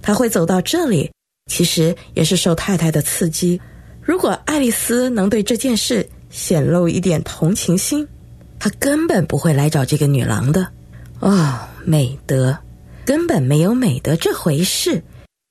他会走到这里，其实也是受太太的刺激。如果爱丽丝能对这件事显露一点同情心，她根本不会来找这个女郎的。美德，根本没有美德这回事。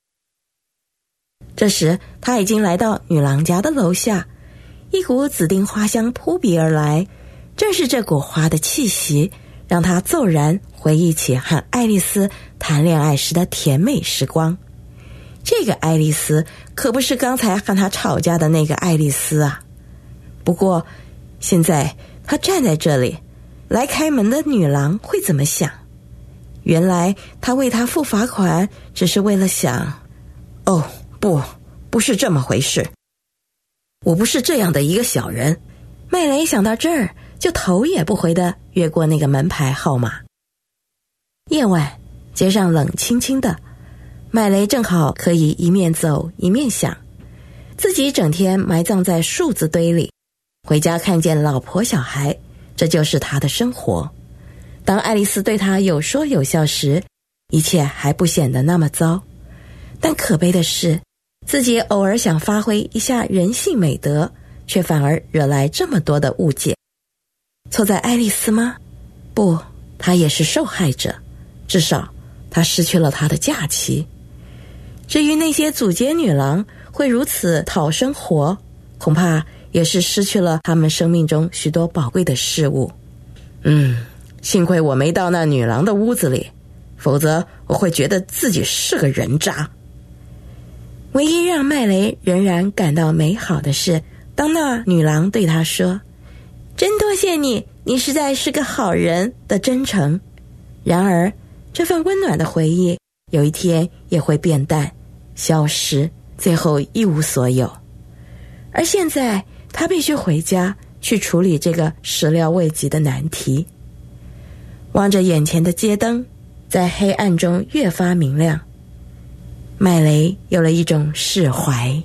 这时他已经来到女郎家的楼下，一股紫丁花香扑鼻而来，正是这股花的气息让他骤然回忆起和爱丽丝谈恋爱时的甜美时光。这个爱丽丝可不是刚才和他吵架的那个爱丽丝啊。不过现在他站在这里，来开门的女郎会怎么想？原来他为她付罚款只是为了想，不是这么回事，我不是这样的一个小人。麦雷想到这儿，就头也不回地越过那个门牌号码。夜晚，街上冷清清的，麦雷正好可以一面走一面想，自己整天埋葬在数字堆里，回家看见老婆小孩，这就是他的生活。当爱丽丝对他有说有笑时，一切还不显得那么糟。但可悲的是，自己偶尔想发挥一下人性美德，却反而惹来这么多的误解。错在爱丽丝吗？不，她也是受害者，至少她失去了她的假期。至于那些阻街女郎会如此讨生活，恐怕也是失去了她们生命中许多宝贵的事物。幸亏我没到那女郎的屋子里，否则我会觉得自己是个人渣。唯一让麦雷仍然感到美好的是，当那女郎对他说，真多谢你，你实在是个好人的真诚。然而这份温暖的回忆有一天也会变淡消失，最后一无所有。而现在他必须回家去处理这个始料未及的难题。望着眼前的街灯在黑暗中越发明亮，麦雷有了一种释怀。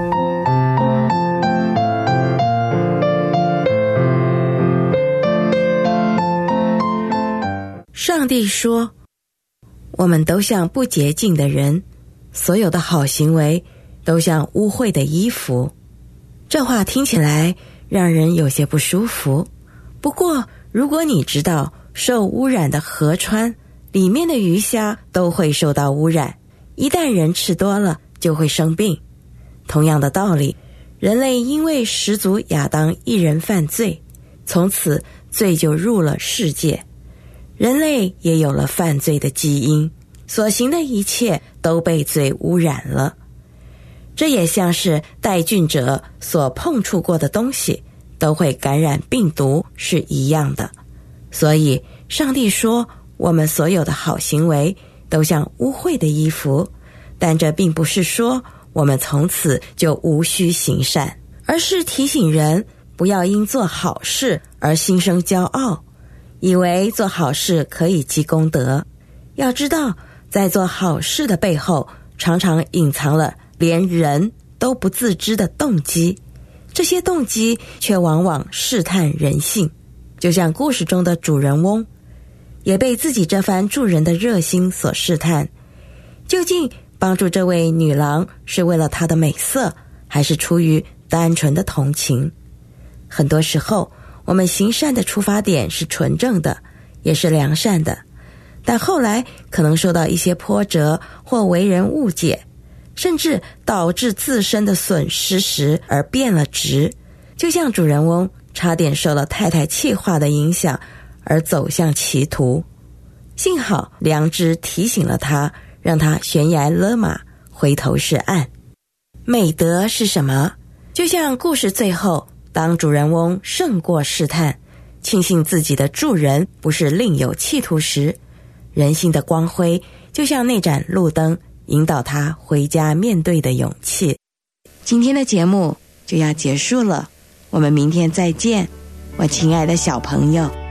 上帝说，我们都像不洁净的人，所有的好行为都像污秽的衣服。这话听起来让人有些不舒服。不过如果你知道受污染的河川里面的鱼虾都会受到污染，一旦人吃多了就会生病。同样的道理，人类因为始祖亚当一人犯罪，从此罪就入了世界，人类也有了犯罪的基因，所行的一切都被罪污染了。这也像是带菌者所碰触过的东西都会感染病毒是一样的。所以上帝说，我们所有的好行为都像污秽的衣服，但这并不是说我们从此就无需行善，而是提醒人不要因做好事而心生骄傲，以为做好事可以积功德。要知道，在做好事的背后常常隐藏了连人都不自知的动机，这些动机却往往试探人性。就像故事中的主人翁也被自己这番助人的热心所试探，究竟帮助这位女郎是为了她的美色，还是出于单纯的同情？很多时候我们行善的出发点是纯正的，也是良善的，但后来可能受到一些波折或为人误解，甚至导致自身的损失时而变了质。就像主人翁差点受了太太气话的影响而走向歧途，幸好良知提醒了他，让他悬崖勒马，回头是岸。美德是什么？就像故事最后，当主人翁胜过试探，庆幸自己的助人不是另有企图时，人性的光辉就像那盏路灯，引导他回家面对的勇气。今天的节目就要结束了，我们明天再见，我亲爱的小朋友。